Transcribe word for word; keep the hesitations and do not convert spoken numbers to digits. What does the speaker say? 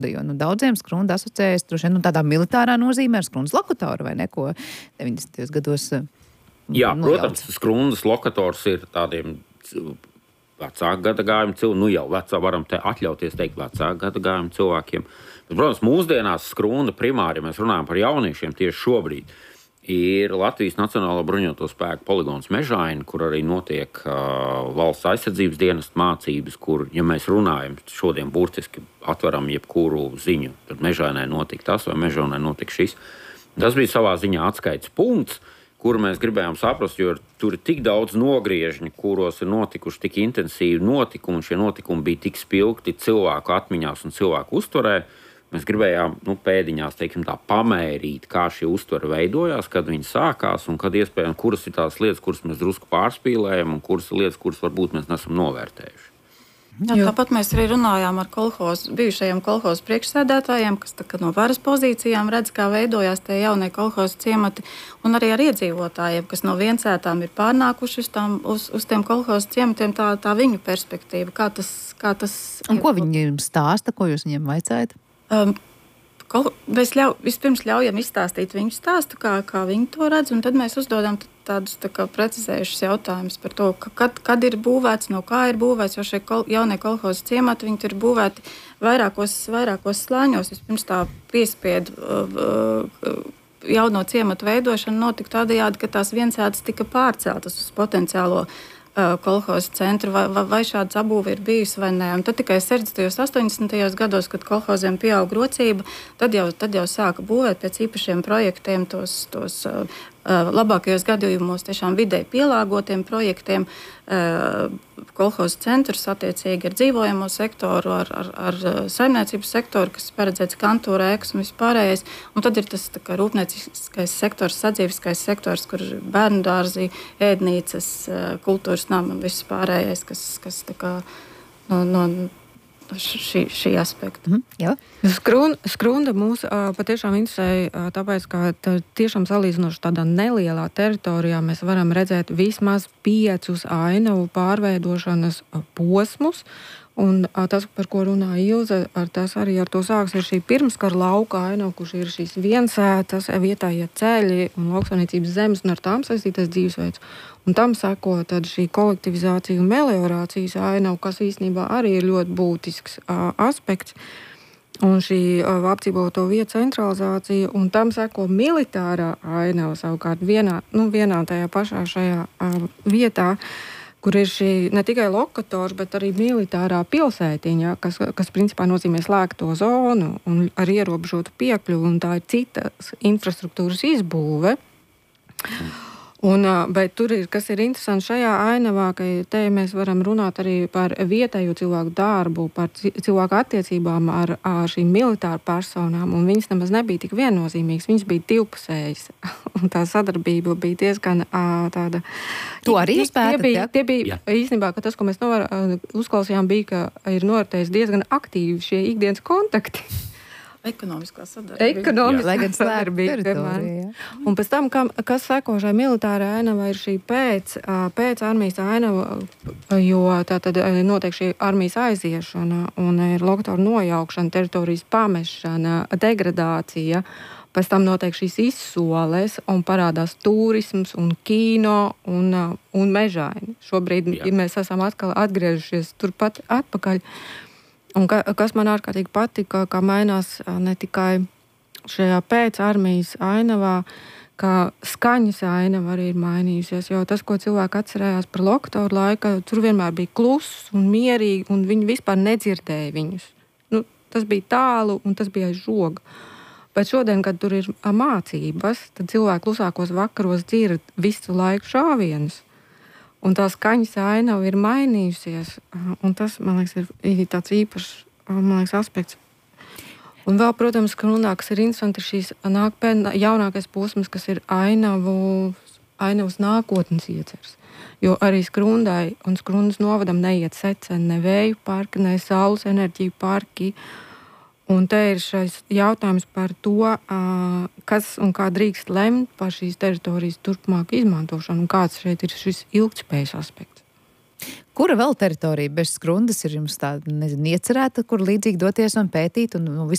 Jo nu, daudziem skrunda asociējas droši vien nu, tādā militārā nozīmē ar skrundas lokatoru vai neko deviņdesmitajos gados. Jā, nu, protams, jau. Skrundas lokators ir tādiem vecāku gadagājumu cilvēkiem, nu jau vecā varam te atļauties teikt vecāku gadagājumu cilvēkiem. Bet, protams, mūsdienās skrunda primāri, ja mēs runājam par jauniešiem tieši šobrīd, ir Latvijas Nacionālo bruņoto spēku poligons Mežaini, kur arī notiek uh, valsts aizsardzības dienesta mācības, kur, ja mēs runājam, šodien burtiski atveram jebkuru ziņu, tad Mežainai notika tas vai Mežainai notika šis. Tas bija savā ziņā atskaites punkts, kuru mēs gribējām saprast, jo tur ir tik daudz nogriežņu, kuros ir notikuši tik intensīvi notikumi, un šie notikumi bija tik spilgti cilvēku atmiņās un cilvēku uztverē. Mēs gribējām nu, pēdiņās teiksim, tā, pamērīt, kā šī uztvere veidojās, kad viņi sākās un kad iespējams, kuras ir tās lietas, kuras mēs drusku pārspīlējam un kuras ir lietas, kuras varbūt mēs nesam novērtējuši. Jā, tāpat mēs arī runājām ar kolhoz, bijušajiem kolhozu priekšsēdētājiem, kas tā, no varas pozīcijām redz, kā veidojās tie jaunie kolhozu ciemati, un arī ar iedzīvotājiem, kas no viencētām ir pārnākuši uz, tām, uz, uz tiem kolhozu ciematiem, tā, tā viņu perspektīva. Kā tas, kā tas un ko viņi stāsta, ko jūs viņiem vaicājat? Um, kol, mēs ļau, vispirms ļaujam izstāstīt viņu stāstu, kā, kā viņi to redz, un tad mēs uzdodam tādus tā kā precizējušus jautājumus par to, kad, kad ir būvēts, no kā ir būvēts, jo šie kol, jaunie kolhozu ciemati, viņi ir būvēti vairākos, vairākos slāņos. Vispirms tā piespiedu uh, jauno ciematu veidošana notika tādējādi, ka tās viensētas tika pārceltas uz potenciālo kolhozu centru, vai, vai, vai šāds abūve ir bijusi vai nē. Un tad tikai sešdesmitajos, astoņdesmitajos gados, kad kolhoziem pieauga rocība, tad jau, tad jau sāka būvēt pēc īpašiem projektiem tos, tos uh, labākajos gadījumos tiešām videi pielāgotiem projektiem, uh, kolhozu centrus attiecīgi ar dzīvojamo sektoru, ar, ar, ar saimniecības sektoru, kas paredzēts kantūra ēkas un vispārējais. Un tad ir tas tā kā rūpnieciskais sektors, sadzīviskais sektors, kur bērnu dārzi, ēdnīcas, kultūras nama un viss pārējais, kas, kas tā kā no, no šī, šī aspekta. Mm, jā. Skrun, skrunda mūs uh, patiešām interesēja, uh, tāpēc, ka tā, tiešām salīdzinoši tādā nelielā teritorijā mēs varam redzēt vismaz piecus ainavu pārveidošanas uh, posmus. Un uh, tas, par ko runā Ilze, ar tas arī ar to sāks, ir šī pirmskara lauka ainava, kurš ir šīs viensētas, vietējie ceļi un lauksaimniecības zemes un ar tām saistītais dzīvesveids. Un tam seko tad šī kolektivizācija un meliorācijas ainava, kas īstenībā arī ir ļoti būtisks uh, aspekts. Un šī uh, apdzīvoto vietu centralizācija, un tam seko militārā ainava savukārt vienā, nu, vienā tajā pašā šajā uh, vietā, kur ir šī ne tikai lokators, bet arī militārā pilsētiņa, kas, kas principā nozīmē slēgto zonu un ar ierobežotu piekļuvu, un tā ir citas infrastruktūras izbūve. Un, bet tur ir, kas ir interesanti šajā ainavā, ka te mēs varam runāt arī par vietējo cilvēku darbu, par cilvēku attiecībām ar, ar šīm militāru personām, un viņas nemaz nebija tik viennozīmīgas, viņas bija divpusējas, un tā sadarbība bija diezgan tāda... To arī jūs pētat, bija, jā? Tie bija, īstenībā, ka tas, ko mēs novar, uzklausījām, bija, ka ir noritējis diezgan aktīvi šie ikdienas kontakti. Ekonomiskā sadarbība. Ekonomiskā sadarbība. Un pēc tam, kam, kas seko šai militārai ainavai, ir šī pēc, pēc armijas ainava, jo tā tad notiek šī armijas aiziešana un ir lokatoru nojaukšana, teritorijas pamešana, degradācija. Pēc tam notiek šīs izsoles un parādās turisms un kino un, un Mežaini. Šobrīd Jā. Mēs esam atkal atgriežušies turpat atpakaļ. Un ka, kas man ārkārtīgi patika, kā mainās ne tikai šajā pēc armijas ainavā, ka skaņas ainava arī ir mainījusies, jo tas, ko cilvēki atcerējās par lokatoru laika, tur vienmēr bija kluss un mierīgi, un viņi vispār nedzirdēja viņus. Nu, tas bija tālu, un tas bija aiz žoga. Bet šodien, kad tur ir mācības, tad cilvēki klusākos vakaros dzird visu laiku šāvienus. Un tā skaņas ainava ir mainījusies. Un tas, man liekas, ir, ir tāds īpašs, man liekas, aspekts. Un vēl, protams, ka runā, kas ir interesanti, ir šīs nāk pēd, jaunākais posms, kas ir ainavu, ainavas nākotnes iecers. Jo arī Skrundai un Skrundas novadam neiet seceni ne vēju parki, ne saules enerģiju parki. Un te ir šais jautājums par to, kas un kā drīkst lemt par šīs teritorijas turpmāku izmantošanu un kāds šeit ir šis ilgtspējas aspekts. Kura vēl teritorija bez skrundas ir jums tāda, nezinu, iecerēta, kur līdzīgi doties un pētīt un nu,